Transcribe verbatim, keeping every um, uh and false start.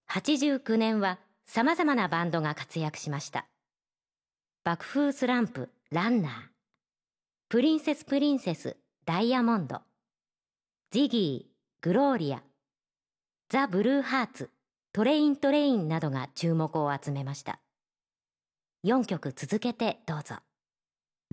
はちじゅうきゅうねんは様々なバンドが活躍しました。爆風スランプ、ランナー。プリンセスプリンセス、ダイヤモンド。ジギー、グローリア。ザ・ブルーハーツ、トレイントレインなどが注目を集めました。よんきょく続けてどうぞ。